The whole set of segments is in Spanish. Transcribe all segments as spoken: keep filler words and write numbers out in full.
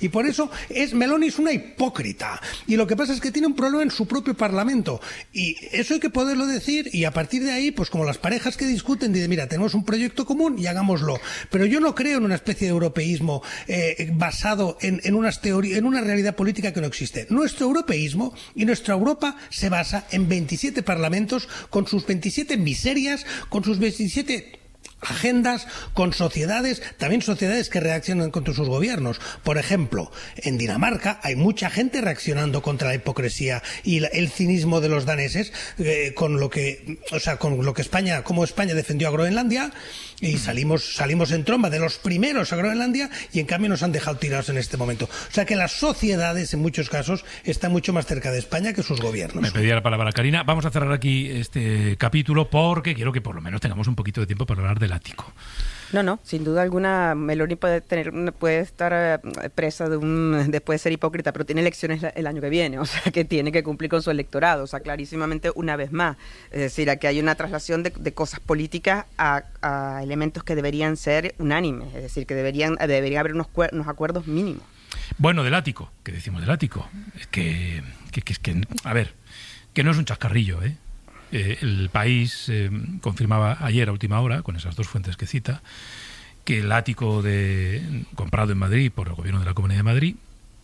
Y por eso es Meloni es una hipócrita. Y lo que pasa es que tiene un problema en su propio Parlamento. Y eso hay que poderlo decir, y a partir de ahí, pues como las parejas que discuten, dicen, mira, tenemos un proyecto común y hagámoslo. Pero yo no creo en una especie de europeísmo eh, basado en, en, unas teorías, en una realidad política que no existe. Nuestro europeísmo y nuestra Europa se basa en veintisiete parlamentos con sus veintisiete miserias, con sus veintisiete agendas, con sociedades, también sociedades que reaccionan contra sus gobiernos. Por ejemplo, en Dinamarca hay mucha gente reaccionando contra la hipocresía y la, el cinismo de los daneses, eh, con lo que, o sea, con lo que España, como España defendió a Groenlandia, y salimos, salimos en tromba de los primeros a Groenlandia, y en cambio nos han dejado tirados en este momento. O sea que las sociedades, en muchos casos, están mucho más cerca de España que sus gobiernos. Me pedía la palabra Karina. Vamos a cerrar aquí este capítulo porque quiero que por lo menos tengamos un poquito de tiempo para hablar del ático. No, no, sin duda alguna Meloni puede tener, puede estar eh, presa de un, después de ser hipócrita, pero tiene elecciones el año que viene, o sea que tiene que cumplir con su electorado, o sea, clarísimamente una vez más. Es decir, aquí hay una traslación de, de cosas políticas a, a elementos que deberían ser unánimes, es decir, que deberían, debería haber unos, unos acuerdos mínimos. Bueno, del ático, ¿qué decimos del ático? Es que, que, que, que, a ver, que no es un chascarrillo, ¿eh? Eh, el País eh, confirmaba ayer a última hora, con esas dos fuentes que cita, que el ático de, comprado en Madrid por el gobierno de la Comunidad de Madrid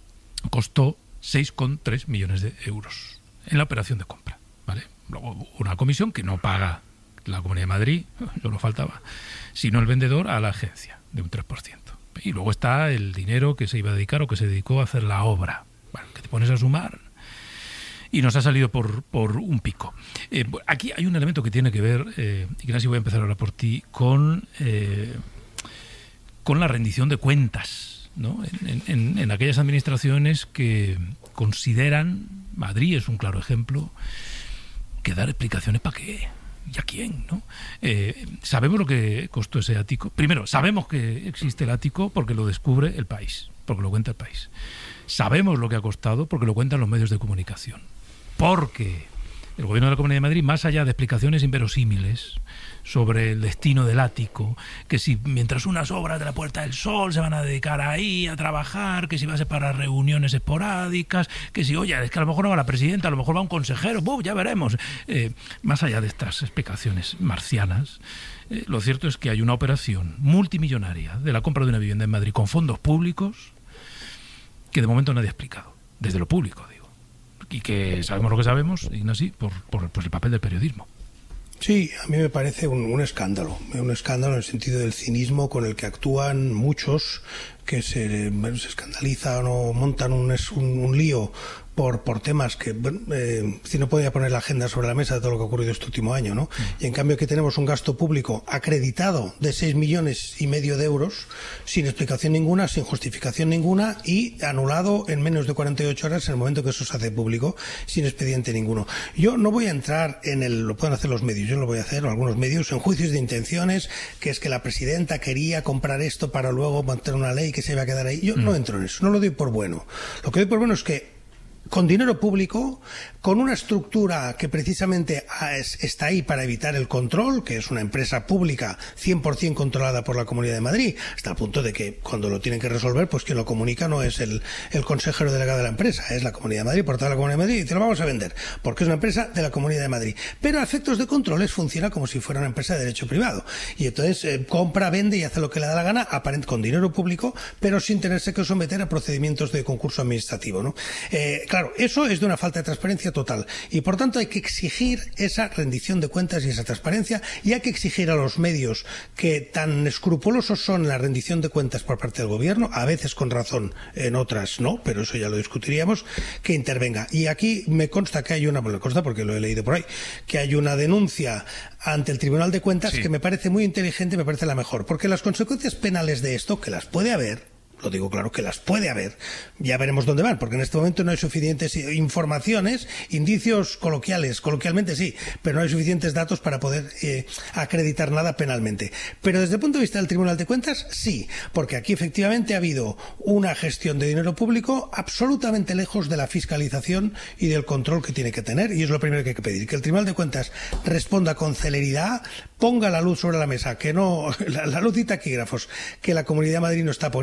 costó seis coma tres millones de euros en la operación de compra, ¿vale? Luego una comisión que no paga la Comunidad de Madrid, solo faltaba, sino el vendedor a la agencia, de un tres por ciento. Y luego está el dinero que se iba a dedicar o que se dedicó a hacer la obra. Bueno, que te pones a sumar y nos ha salido por, por un pico. Eh, aquí hay un elemento que tiene que ver, eh, Ignacio, voy a empezar ahora por ti, con, eh, con la rendición de cuentas, ¿no? En, en, en aquellas administraciones que consideran, Madrid es un claro ejemplo, que dar explicaciones para qué y a quién, ¿no? Eh, sabemos lo que costó ese ático. Primero, sabemos que existe el ático porque lo descubre el País, porque lo cuenta el País. Sabemos lo que ha costado porque lo cuentan los medios de comunicación. Porque el gobierno de la Comunidad de Madrid, más allá de explicaciones inverosímiles sobre el destino del ático, que si mientras unas obras de la Puerta del Sol se van a dedicar ahí a trabajar, que si va a ser para reuniones esporádicas, que si, oye, es que a lo mejor no va la presidenta, a lo mejor va un consejero, ¡buf! Ya veremos. Eh, más allá de estas explicaciones marcianas, eh, lo cierto es que hay una operación multimillonaria de la compra de una vivienda en Madrid con fondos públicos que de momento nadie ha explicado, desde lo público, digo. Y que sabemos lo que sabemos, Ignasi, por, por, por el papel del periodismo. Sí, a mí me parece un, un escándalo, un escándalo en el sentido del cinismo con el que actúan muchos que se, bueno, se escandalizan o montan un, un, un lío por, por temas que, bueno, eh, si no podía poner la agenda sobre la mesa de todo lo que ha ocurrido este último año, ¿no? Y en cambio que tenemos un gasto público acreditado de seis millones y medio de euros, sin explicación ninguna, sin justificación ninguna, y anulado en menos de cuarenta y ocho horas en el momento que eso se hace público, sin expediente ninguno. Yo no voy a entrar en el, lo pueden hacer los medios, yo lo voy a hacer, o algunos medios, en juicios de intenciones, que es que la presidenta quería comprar esto para luego mantener una ley que se iba a quedar ahí. Yo mm. no entro en eso, no lo doy por bueno. Lo que doy por bueno es que con dinero público, con una estructura que precisamente está ahí para evitar el control, que es una empresa pública cien por ciento controlada por la Comunidad de Madrid, hasta el punto de que cuando lo tienen que resolver, pues quien lo comunica no es el, el consejero delegado de la empresa, es la Comunidad de Madrid, por toda la Comunidad de Madrid, y te lo vamos a vender, porque es una empresa de la Comunidad de Madrid. Pero a efectos de controles funciona como si fuera una empresa de derecho privado. Y entonces eh, compra, vende y hace lo que le da la gana, aparente con dinero público, pero sin tenerse que someter a procedimientos de concurso administrativo, ¿no? Eh, claro, Claro, eso es de una falta de transparencia total y por tanto hay que exigir esa rendición de cuentas y esa transparencia, y hay que exigir a los medios que tan escrupulosos son en la rendición de cuentas por parte del gobierno, a veces con razón, en otras no, pero eso ya lo discutiríamos, que intervenga. Y aquí me consta que hay una, bueno, me consta porque lo he leído por ahí, que hay una denuncia ante el Tribunal de Cuentas sí. que me parece muy inteligente, me parece la mejor, porque las consecuencias penales de esto, que las puede haber, lo digo claro que las puede haber, ya veremos dónde van, porque en este momento no hay suficientes informaciones, indicios coloquiales, coloquialmente sí, pero no hay suficientes datos para poder eh, acreditar nada penalmente. Pero desde el punto de vista del Tribunal de Cuentas, sí, porque aquí efectivamente ha habido una gestión de dinero público absolutamente lejos de la fiscalización y del control que tiene que tener, y es lo primero que hay que pedir, que el Tribunal de Cuentas responda con celeridad, ponga la luz sobre la mesa, que no, la, la luz y taquígrafos que la Comunidad de Madrid no está poniendo,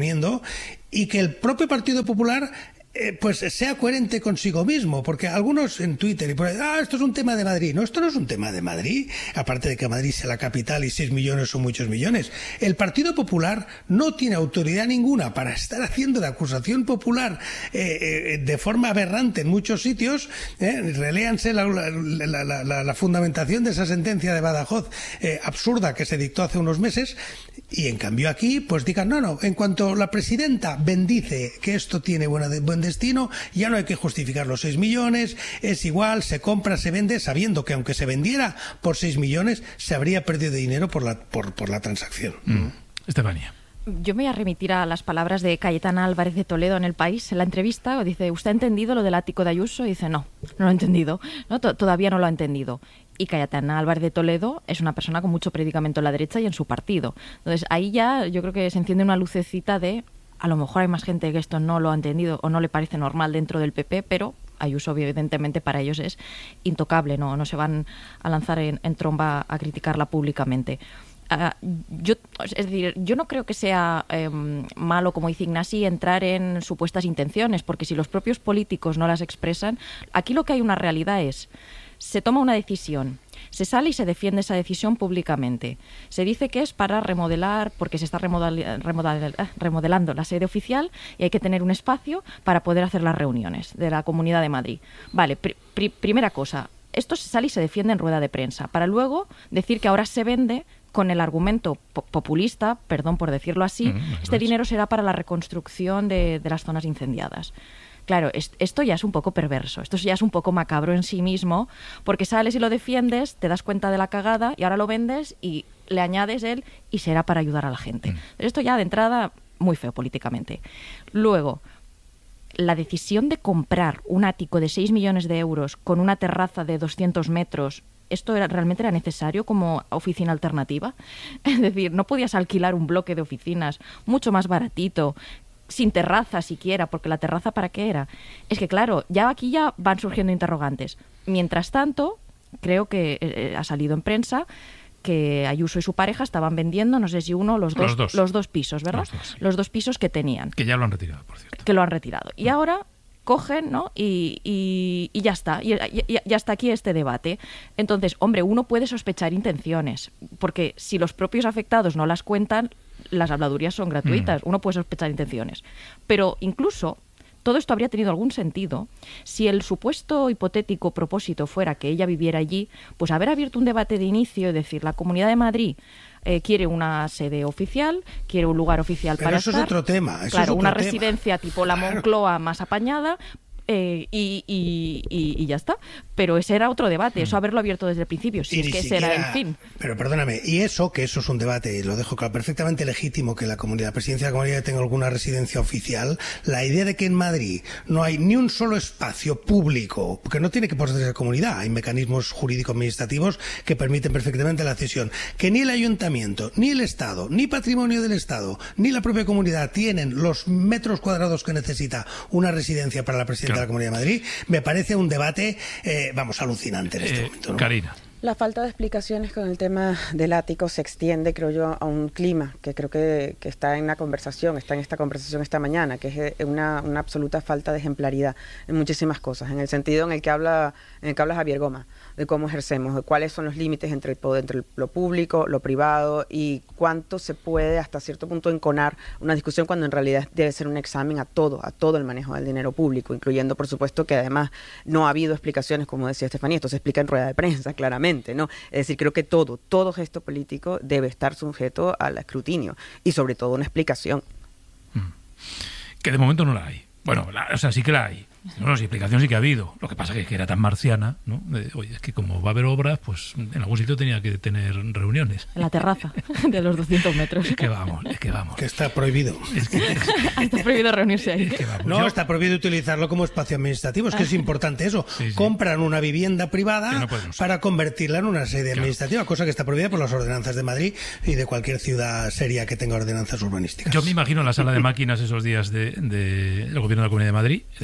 y que el propio Partido Popular Eh, pues sea coherente consigo mismo, porque algunos en Twitter y por ahí, ah, esto es un tema de Madrid. No, esto no es un tema de Madrid, aparte de que Madrid sea la capital y seis millones son muchos millones. El Partido Popular no tiene autoridad ninguna para estar haciendo de acusación popular eh, eh, de forma aberrante en muchos sitios. Eh, reléanse la, la, la, la, la fundamentación de esa sentencia de Badajoz eh, absurda que se dictó hace unos meses, y en cambio aquí pues digan, no, no, en cuanto la presidenta bendice que esto tiene buena de, buen destino, ya no hay que justificar los seis millones, es igual, se compra, se vende, sabiendo que aunque se vendiera por seis millones, se habría perdido dinero por la, por, por la transacción. Mm. Estefanía. Yo me voy a remitir a las palabras de Cayetana Álvarez de Toledo en El País. En la entrevista dice, ¿usted ha entendido lo del ático de Ayuso? Y dice, no, no lo ha entendido, ¿no? Todavía no lo ha entendido. Y Cayetana Álvarez de Toledo es una persona con mucho predicamento en la derecha y en su partido. Entonces ahí ya yo creo que se enciende una lucecita de, a lo mejor hay más gente que esto no lo ha entendido o no le parece normal dentro del P P, pero Ayuso evidentemente para ellos es intocable, no, no se van a lanzar en, en tromba a criticarla públicamente. Uh, yo, es decir, yo no creo que sea eh, malo, como dice Ignasi, entrar en supuestas intenciones, porque si los propios políticos no las expresan, aquí lo que hay una realidad es, se toma una decisión, se sale y se defiende esa decisión públicamente. Se dice que es para remodelar, porque se está remodel- remodel- remodelando la sede oficial y hay que tener un espacio para poder hacer las reuniones de la Comunidad de Madrid. Vale, pr- pr- primera cosa, esto se sale y se defiende en rueda de prensa, para luego decir que ahora se vende con el argumento po- populista, perdón por decirlo así, mm, este dinero será para la reconstrucción de, de las zonas incendiadas. Claro, es, esto ya es un poco perverso, esto ya es un poco macabro en sí mismo, porque sales y lo defiendes, te das cuenta de la cagada y ahora lo vendes y le añades él y será para ayudar a la gente. Mm. Esto ya de entrada muy feo políticamente. Luego, la decisión de comprar un ático de seis millones de euros con una terraza de doscientos metros, ¿esto era, realmente era necesario como oficina alternativa? Es decir, ¿no podías alquilar un bloque de oficinas mucho más baratito, sin terraza siquiera, porque la terraza ¿para qué era? Es que claro, ya aquí ya van surgiendo interrogantes. Mientras tanto, creo que eh, ha salido en prensa que Ayuso y su pareja estaban vendiendo, no sé si uno o los dos, los dos, los dos pisos, ¿verdad? Los dos, sí. Los dos pisos que tenían. Que ya lo han retirado, por cierto. Que lo han retirado. Y ahora cogen, ¿no? Y, y, y ya está, y, y, ya está aquí este debate. Entonces, hombre, uno puede sospechar intenciones, porque si los propios afectados no las cuentan, las habladurías son gratuitas, mm. uno puede sospechar intenciones. Pero incluso todo esto habría tenido algún sentido si el supuesto hipotético propósito fuera que ella viviera allí, pues haber abierto un debate de inicio, es decir, la Comunidad de Madrid eh, quiere una sede oficial, quiere un lugar oficial Pero para eso estar. Es otro tema. Eso claro, es otro una tema. residencia tipo la Moncloa más apañada. Eh, y, y, y, y ya está. Pero ese era otro debate, eso haberlo abierto desde el principio, si y es que siquiera, ese era el fin. Pero perdóname, y eso, que eso es un debate, y lo dejo claro, perfectamente legítimo que la comunidad, la presidencia de la comunidad tenga alguna residencia oficial, la idea de que en Madrid no hay ni un solo espacio público, porque no tiene que por ser comunidad, hay mecanismos jurídico-administrativos que permiten perfectamente la cesión, que ni el ayuntamiento, ni el Estado, ni patrimonio del Estado, ni la propia comunidad tienen los metros cuadrados que necesita una residencia para la presidencia de la Comunidad de Madrid, me parece un debate, eh, vamos, alucinante en este eh, momento, ¿no? Karina. La falta de explicaciones con el tema del ático se extiende, creo yo, a un clima que creo que, que está en la conversación, está en esta conversación esta mañana, que es una, una absoluta falta de ejemplaridad en muchísimas cosas, en el sentido en el que habla, en el que habla Javier Goma, de cómo ejercemos, de cuáles son los límites entre el poder, entre lo público, lo privado, y cuánto se puede hasta cierto punto enconar una discusión cuando en realidad debe ser un examen a todo, a todo el manejo del dinero público, incluyendo, por supuesto, que además no ha habido explicaciones, como decía Estefanía, esto se explica en rueda de prensa, claramente, ¿no? Es decir, creo que todo, todo gesto político debe estar sujeto al escrutinio y sobre todo una explicación. Que de momento no la hay. Bueno, la, o sea, sí que la hay. No, no, sí, explicación sí que ha habido. Lo que pasa es que era tan marciana, ¿no? De, oye, es que como va a haber obras, pues en algún sitio tenía que tener reuniones. En la terraza de los doscientos metros. Es que vamos, es que vamos. Que está prohibido. Es que, es que, está prohibido reunirse ahí. Es que vamos, no, yo, está prohibido utilizarlo como espacio administrativo. Es que es importante eso. Sí, sí. Compran una vivienda privada no para convertirla en una sede claro. administrativa, cosa que está prohibida por las ordenanzas de Madrid y de cualquier ciudad seria que tenga ordenanzas urbanísticas. Yo me imagino la sala de máquinas esos días del de, de gobierno de la Comunidad de Madrid. Es decir, a mí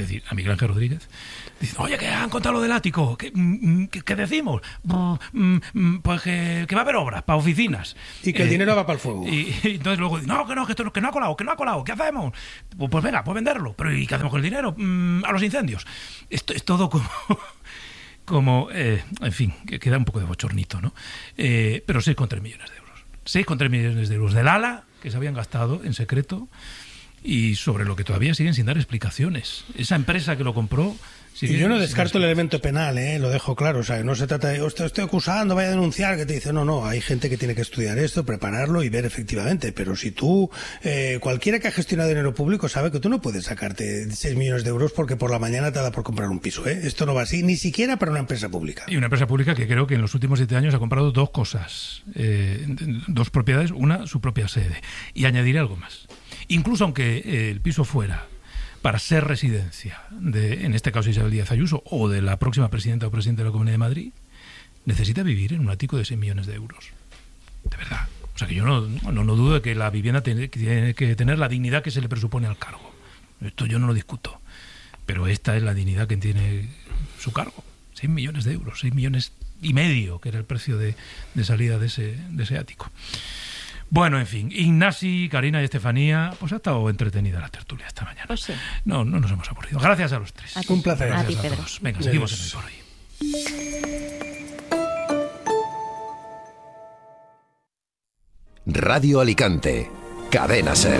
Ángel Rodríguez, dice, oye, que han contado lo del ático, ¿qué, qué, qué decimos? Pues que, que va a haber obras para oficinas. Y que eh, el dinero va para el fuego. Y, y entonces luego, no, que no, que, esto, que no ha colado, que no ha colado, ¿qué hacemos? Pues, pues venga, pues venderlo. Pero ¿y qué hacemos con el dinero? Mm, a los incendios. Esto es todo como... como, eh, en fin, que queda un poco de bochornito, ¿no? Eh, pero seis coma tres millones de euros. seis coma tres millones de euros del ALA que se habían gastado en secreto y sobre lo que todavía siguen sin dar explicaciones. Esa empresa que lo compró... Y yo no descarto el elemento penal, ¿eh? Lo dejo claro. O sea, no se trata de, estoy, estoy acusando, vaya a denunciar, que te dice, no, no, hay gente que tiene que estudiar esto, prepararlo y ver efectivamente. Pero si tú, eh, cualquiera que ha gestionado dinero público sabe que tú no puedes sacarte seis millones de euros porque por la mañana te da por comprar un piso, ¿eh? Esto no va así, ni siquiera para una empresa pública. Y una empresa pública que creo que en los últimos siete años ha comprado dos cosas, eh, dos propiedades, una su propia sede. Y añadiré algo más. Incluso aunque eh, el piso fuera para ser residencia de, en este caso, Isabel Díaz Ayuso o de la próxima presidenta o presidente de la Comunidad de Madrid, necesita vivir en un ático de seis millones de euros. De verdad. O sea que yo no, no, no dudo de que la vivienda tiene, tiene que tener la dignidad que se le presupone al cargo. Esto yo no lo discuto. Pero esta es la dignidad que tiene su cargo. seis millones de euros, seis millones y medio, que era el precio de, de salida de ese, de ese ático. Bueno, en fin, Ignasi, Karina y Estefanía, pues ha estado entretenida la tertulia esta mañana. Pues sí. No, no nos hemos aburrido. Gracias a los tres. A Un placer. Gracias a ti, a todos. Venga, seguimos en Hoy por Hoy. Radio Alicante, Cadena SER.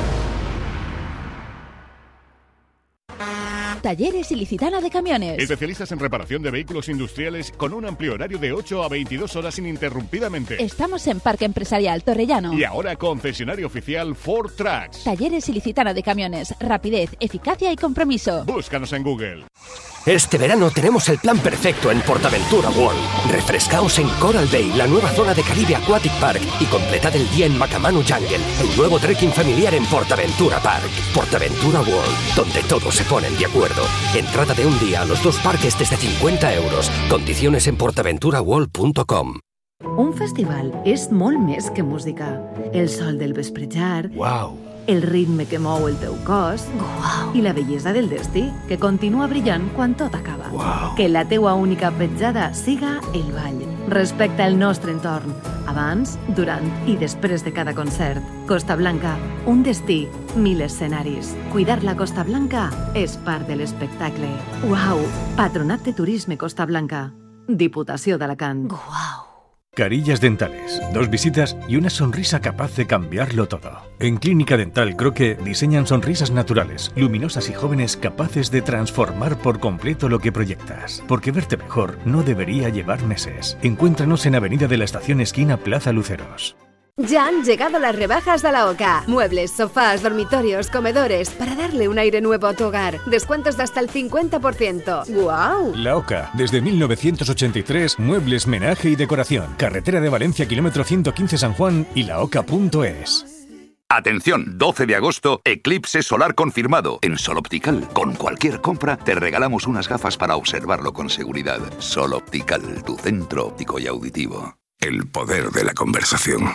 Talleres Ilicitana de Camiones. Especialistas en reparación de vehículos industriales con un amplio horario de ocho a veintidós horas ininterrumpidamente. Estamos en Parque Empresarial Torrellano. Y ahora concesionario oficial Ford Trucks. Talleres Ilicitana de Camiones. Rapidez, eficacia y compromiso. Búscanos en Google. Este verano tenemos el plan perfecto en Portaventura World. Refrescaos en Coral Bay, la nueva zona de Caribe Aquatic Park, y completad el día en Macamanu Jungle, el nuevo trekking familiar en Portaventura Park. Portaventura World, donde todos se ponen de acuerdo. Entrada de un día a los dos parques desde cincuenta euros. Condiciones en portaventura world punto com. Un festival és molt més que música. El sol del vespretjar, Wow. el ritme que mou el teu cos, Wow. i la bellesa del destí, que continua brillant quan tot acaba. Wow. Que la teua única petjada siga el ball. Respecta el nostre entorn, abans, durant i després de cada concert. Costa Blanca, un destí, mil escenaris. Cuidar la Costa Blanca és part de l'espectacle. Uau! Patronat de Turisme Costa Blanca. Diputació d'Alacant. Wow. Carillas dentales, dos visitas y una sonrisa capaz de cambiarlo todo. En Clínica Dental Croque diseñan sonrisas naturales, luminosas y jóvenes capaces de transformar por completo lo que proyectas. Porque verte mejor no debería llevar meses. Encuéntranos en Avenida de la Estación esquina Plaza Luceros. Ya han llegado las rebajas de la OCA. Muebles, sofás, dormitorios, comedores, para darle un aire nuevo a tu hogar. Descuentos de hasta el cincuenta por ciento. ¡Guau! La OCA, desde mil novecientos ochenta y tres, muebles, menaje y decoración. Carretera de Valencia, kilómetro ciento quince San Juan y la oca punto es. Atención, doce de agosto, eclipse solar confirmado en Sol Optical. Con cualquier compra te regalamos unas gafas para observarlo con seguridad. Sol Optical, tu centro óptico y auditivo. El poder de la conversación.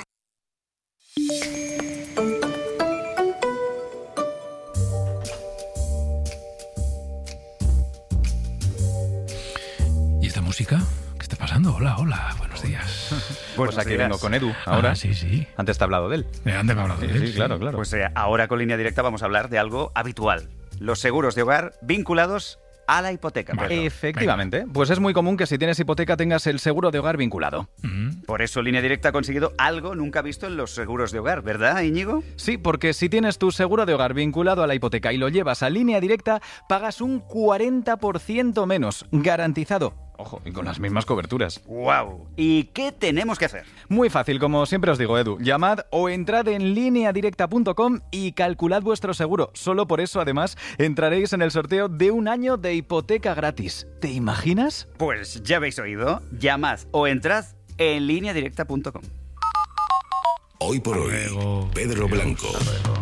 ¿Y esta música? ¿Qué está pasando? Hola, hola, buenos días. Pues aquí vengo con Edu, ahora. Ah, sí, sí. Antes te he hablado de él. Eh, antes me he hablado de Sí, él. sí, sí. claro, claro. Pues eh, ahora con Línea Directa vamos a hablar de algo habitual. Los seguros de hogar vinculados a la hipoteca. Bueno, Pedro. Efectivamente. Pues es muy común que si tienes hipoteca tengas el seguro de hogar vinculado. Mm. Por eso Línea Directa ha conseguido algo nunca visto en los seguros de hogar, ¿verdad, Íñigo? Sí, porque si tienes tu seguro de hogar vinculado a la hipoteca y lo llevas a Línea Directa, pagas un cuarenta por ciento menos, garantizado. Ojo, y con las mismas coberturas. ¡Guau! ¿Y qué tenemos que hacer? Muy fácil, como siempre os digo, Edu. Llamad o entrad en línea directa punto com y calculad vuestro seguro. Solo por eso, además, entraréis en el sorteo de un año de hipoteca gratis. ¿Te imaginas? Pues ya habéis oído. Llamad o entrad en línea directa punto com. Hoy por hoy, Luego, Pedro Dios, Blanco. hasta luego.